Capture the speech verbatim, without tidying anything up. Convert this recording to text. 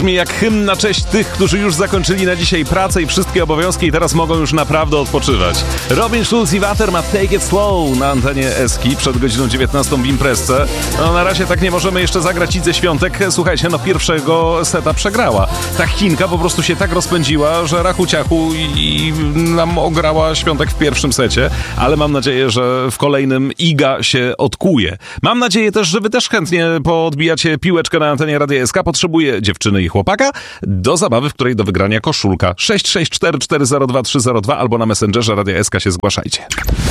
Brzmi jak hymn na cześć tych, którzy już zakończyli na dzisiaj pracę i wszystkie obowiązki i teraz mogą już naprawdę odpoczywać. Robin Schulz i Water ma Take It Slow na antenie Eski przed godziną dziewiętnastą w imprezce. No na razie tak nie możemy jeszcze zagrać Idze Świątek. Słuchajcie, no pierwszego seta przegrała. Ta Chinka po prostu się tak rozpędziła, że rachu ciachu i, i nam ograła Świątek w pierwszym secie, ale mam nadzieję, że w kolejnym Iga się odkuje. Mam nadzieję też, że wy też chętnie podbijacie piłeczkę na antenie Radia S K. Potrzebuję dziewczyny i chłopaka do zabawy, w której do wygrania koszulka. sześć sześć cztery cztery zero dwa trzy zero dwa albo na Messengerze Radia S K się zgłaszajcie.